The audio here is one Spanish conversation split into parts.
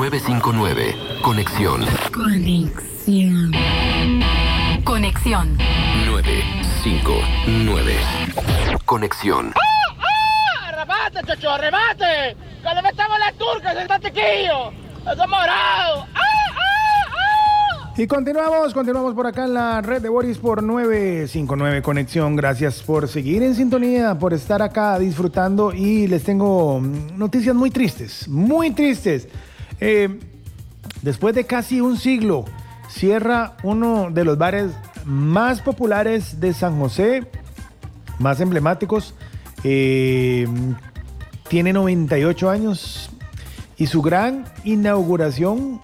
959. Conexión. Conexión. Conexión. 959. Conexión. ¡Arrebate, chocho, arrebate! ¡Que le metamos las turcas, está tequillo! ¡Eso morado! Y continuamos por acá en la red de Boris por 959 Conexión. Gracias por seguir en sintonía, por estar acá disfrutando, y les tengo noticias muy tristes, muy tristes. Después de casi un siglo, cierra uno de los bares más populares de San José, más emblemáticos. Tiene 98 años y su gran inauguración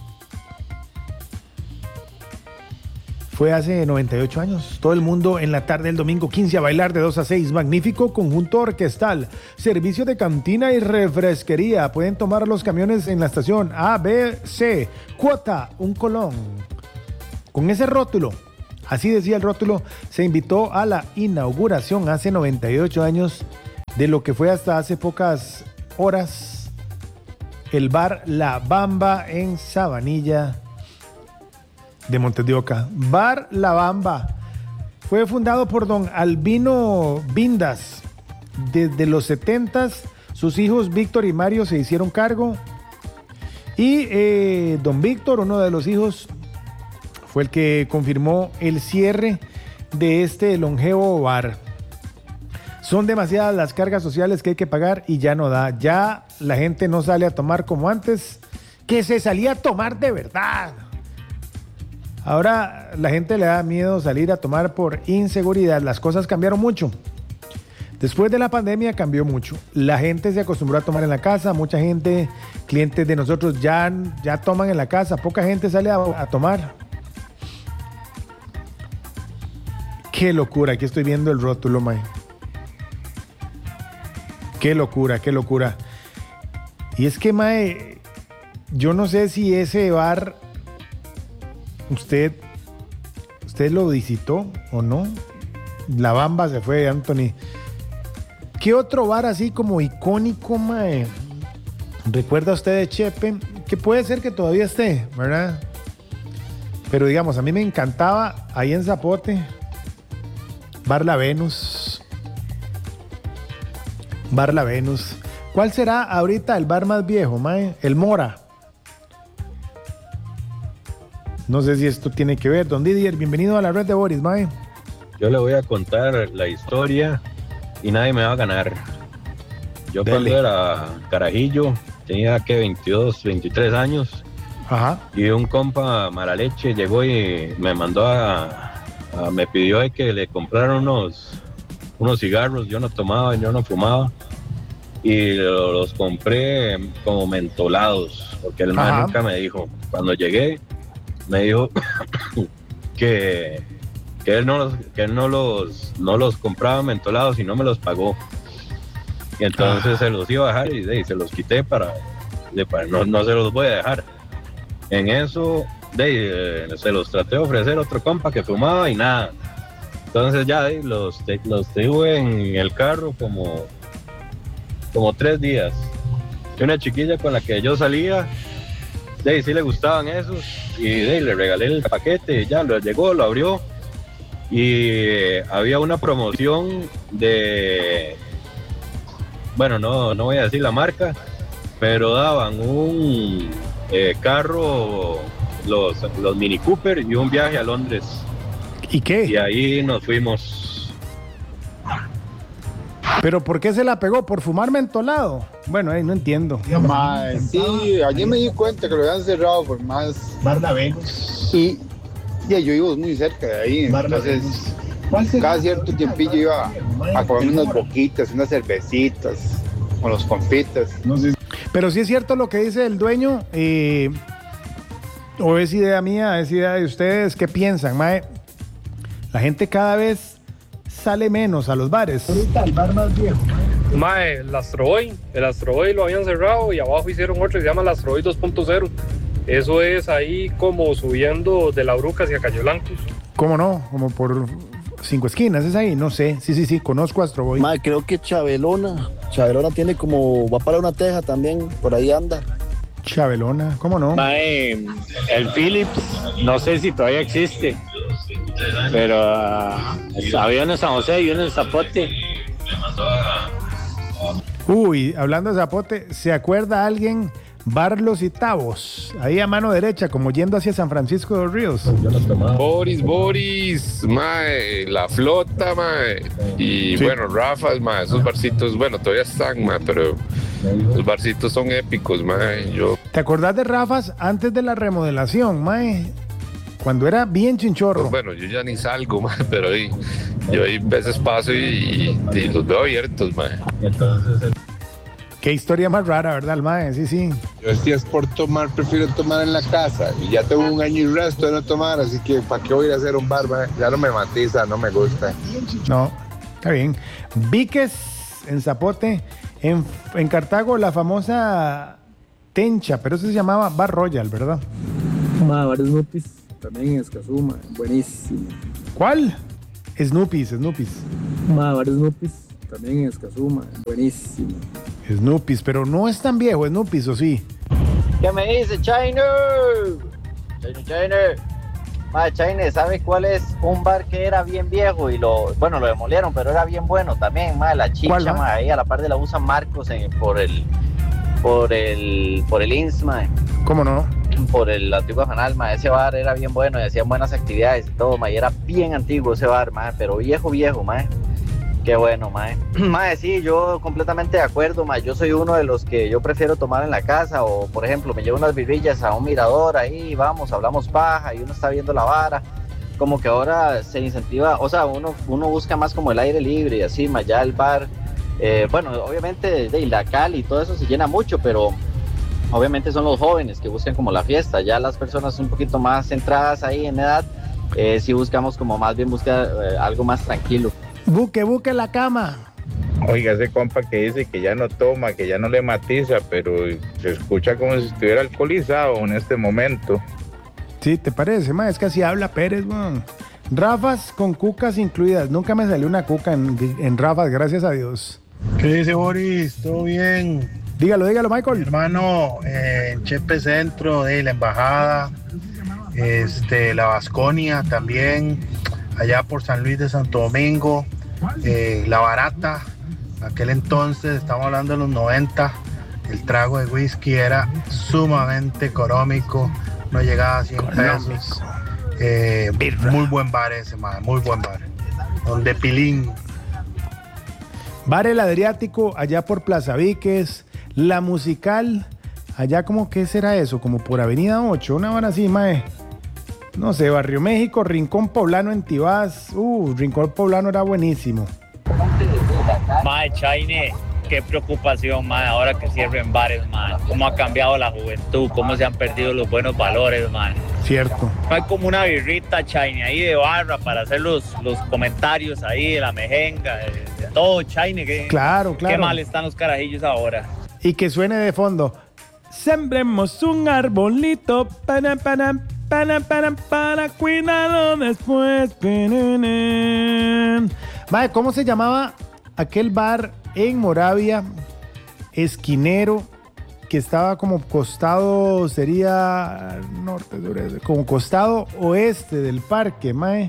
fue hace 98 años. Todo el mundo en la tarde del domingo 15 a bailar de 2 a 6. Magnífico conjunto orquestal, servicio de cantina y refresquería. Pueden tomar los camiones en la estación A, B, C. Cuota, un colón. Con ese rótulo, así decía el rótulo, se invitó a la inauguración hace 98 años de lo que fue hasta hace pocas horas el bar La Bamba en Sabanilla de Montes de Oca. Bar La Bamba fue fundado por don Albino Vindas. Desde los 70s, sus hijos Víctor y Mario se hicieron cargo, y don Víctor, uno de los hijos, fue el que confirmó el cierre de este longevo bar. Son demasiadas las cargas sociales que hay que pagar y ya no da. Ya la gente no sale a tomar como antes, que se salía a tomar de verdad. Ahora la gente le da miedo salir a tomar por inseguridad. Las cosas cambiaron mucho. Después de la pandemia cambió mucho. La gente se acostumbró a tomar en la casa. Mucha gente, clientes de nosotros, ya toman en la casa. Poca gente sale a tomar. Qué locura. Aquí estoy viendo el rótulo, mae. Qué locura, qué locura. Y es que, mae, yo no sé si ese bar ¿Usted lo visitó o no? La Bamba se fue, Anthony. ¿Qué otro bar así como icónico, mae? ¿Recuerda usted de Chepe? Que puede ser que todavía esté, ¿verdad? Pero digamos, a mí me encantaba ahí en Zapote, Bar La Venus. Bar La Venus. ¿Cuál será ahorita el bar más viejo, mae? El Mora. No sé si esto tiene que ver. Don Didier, bienvenido a la red de Boris, mae. Yo le voy a contar la historia y nadie me va a ganar. Yo Dele. Cuando era carajillo, tenía que 22, 23 años. Ajá. Y un compa Maraleche llegó y me mandó me pidió que le comprara unos cigarros. Yo no tomaba, yo no fumaba. Y los compré como mentolados, porque el man nunca me dijo. Cuando llegué, me dijo que él no los compraba mentolados y no me los pagó. Y entonces se los iba a dejar y se los quité para no se los voy a dejar. En eso se los traté de ofrecer a otro compa que fumaba y nada. Entonces ya los tuve en el carro como 3 días. Y una chiquilla con la que yo salía, sí le gustaban esos, y le regalé el paquete, ya lo abrió, y había una promoción de, bueno, no voy a decir la marca, pero daban un carro, los Mini Cooper, y un viaje a Londres. ¿Y qué? Y ahí nos fuimos. ¿Pero por qué se la pegó? ¿Por fumar mentolado? Bueno, no entiendo. Sí, allí me di cuenta que lo habían cerrado por más. Bar La Venus. Y yo vivo muy cerca de ahí. Entonces, cada cierto tiempillo iba a comer unas boquitas, unas cervecitas, con los compitas. No sé. Pero sí es cierto lo que dice el dueño, o es idea mía, es idea de ustedes. ¿Qué piensan, mae? La gente cada vez sale menos a los bares. Ahorita el bar más viejo, mae, el Astroboy lo habían cerrado y abajo hicieron otro que se llama el Astroboy 2.0. Eso es ahí como subiendo de La Bruca hacia Cayo Blanco. ¿Cómo no? Como por 5 esquinas, es ahí, no sé. Sí, conozco a Astroboy. Mae, creo que Chabelona tiene como, va para una teja también, por ahí anda. Chabelona, ¿cómo no? Mae, el Philips, no sé si todavía existe, pero había uno en San José y uno en Zapote. Uy, hablando de Zapote, ¿se acuerda alguien? Bar Los Itavos, ahí a mano derecha, como yendo hacia San Francisco de los Ríos. Boris, mae, La Flota, mae, y Sí. bueno, Rafa's, mae, esos barcitos, bueno, todavía están, mae, pero los barcitos son épicos, mae, ¿Te acordás de Rafas antes de la remodelación, mae? Cuando era bien chinchorro. pues, bueno, yo ya ni salgo, mae, pero yo ahí veces paso y los veo abiertos, mae. Qué historia más rara, ¿verdad, el mae? Sí, sí. Yo si es por tomar, prefiero tomar en la casa. Y ya tengo un año y resto de no tomar, así que ¿para qué voy a ir a hacer un bar? Ya no me matiza, no me gusta. No, está bien. Víquez en Zapote, en Cartago la famosa Tencha, pero eso se llamaba Bar Royal, ¿verdad? Bar Snoopy's, también en Escazú, buenísimo. ¿Cuál? Snoopy's. Bar Snoopy's, también en Escazú, buenísimo. Snoopy's, pero no es tan viejo Snoopy's, ¿o sí? ¿Qué me dice, Chino? Chino. Madre, Chino, ¿sabe cuál es un bar que era bien viejo y lo demolieron, pero era bien bueno también, madre? La Chicha, madre, ahí a la par de la usa Marcos por el INS, madre. ¿Cómo no? Por el antiguo Fanal, madre. Ese bar era bien bueno y hacían buenas actividades y todo, madre. Y era bien antiguo ese bar, madre, pero viejo, madre. Qué bueno, mae. Mae, sí, yo completamente de acuerdo, mae. Yo soy uno de los que yo prefiero tomar en la casa o, por ejemplo, me llevo unas birrillas a un mirador ahí, vamos, hablamos paja y uno está viendo la vara. Como que ahora se incentiva, o sea, uno busca más como el aire libre y así, mae. Ya el bar, bueno, obviamente de la Cali y todo eso se llena mucho, pero obviamente son los jóvenes que buscan como la fiesta. Ya las personas un poquito más centradas ahí en edad, sí buscamos como más bien buscar algo más tranquilo. Buque la cama. Oiga, ese compa que dice que ya no toma, que ya no le matiza, pero se escucha como si estuviera alcoholizado en este momento. Sí, ¿te parece, mae? Es que así habla Pérez, weón. Rafas con cucas incluidas. Nunca me salió una cuca en Rafas, gracias a Dios. ¿Qué dice Boris? ¿Todo bien? Dígalo, Michael. Mi hermano, en Chepe Centro, de la Embajada, la Vasconia también, allá por San Luis de Santo Domingo, La Barata, aquel entonces, estamos hablando de los 90, el trago de whisky era sumamente económico, no llegaba a 100 pesos. Muy buen bar ese, man, muy buen bar. Donde Pilín. Bar El Adriático, allá por Plaza Víquez, La Musical, allá como, ¿qué será eso? Como por Avenida 8, una hora así, mae. No sé, Barrio México, Rincón Poblano en Tibás. Rincón Poblano era buenísimo. Mae, Chaine, qué preocupación, mae, ahora que cierren bares, mae. Cómo ha cambiado la juventud, cómo se han perdido los buenos valores, mae. Cierto. No hay como una birrita, Chaine, ahí de barra para hacer los comentarios ahí de la mejenga, de todo, Chaine. Claro. Qué mal están los carajillos ahora. Y que suene de fondo. Sembremos un arbolito para cuidarlo después. Vaya, ¿cómo se llamaba aquel bar en Moravia, esquinero, que estaba como costado, sería norte, sureste, como costado oeste del parque, mae?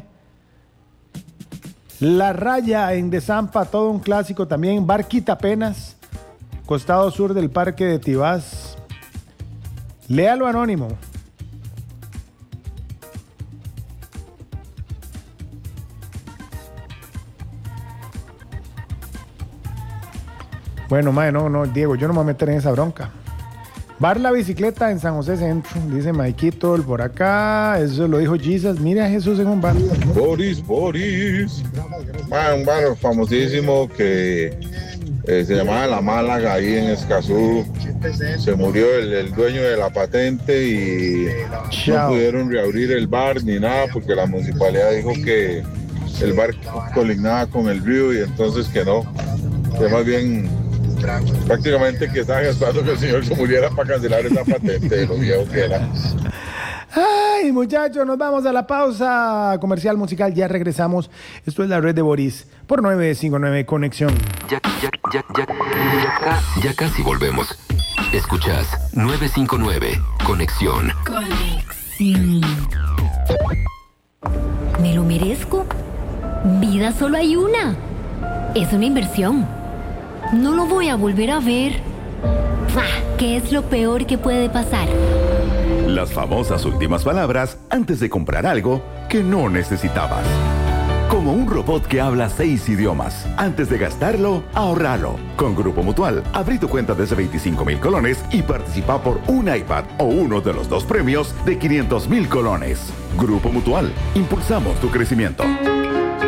La Raya en Desampa, todo un clásico también. Bar Quitapenas, costado sur del parque de Tibás. Léalo anónimo. Bueno, mae, no, Diego, yo no me voy a meter en esa bronca. Bar La Bicicleta en San José Centro, dice Maikito, el por acá, eso lo dijo Jesus. Mira a Jesús en un bar. Boris. Un bar famosísimo que se llamaba La Málaga, ahí en Escazú. Se murió el dueño de la patente y no pudieron reabrir el bar ni nada porque la municipalidad dijo que el bar colinaba con el río y entonces que no, que más bien prácticamente que estaban esperando que el señor se muriera para cancelar esa patente de lo viejo que era. Ay, muchachos, nos vamos a la pausa comercial musical. Ya regresamos. Esto es la red de Boris por 959 Conexión. Ya casi volvemos. Escuchás 959. Conexión. ¿Me lo merezco? Vida solo hay una. Es una inversión. No lo voy a volver a ver. ¿Qué es lo peor que puede pasar? Las famosas últimas palabras antes de comprar algo que no necesitabas. Como un robot que habla 6 idiomas. Antes de gastarlo, ahorralo. Con Grupo Mutual, abrí tu cuenta desde 25,000 colones y participa por un iPad o uno de los 2 premios de 500,000 colones. Grupo Mutual, impulsamos tu crecimiento.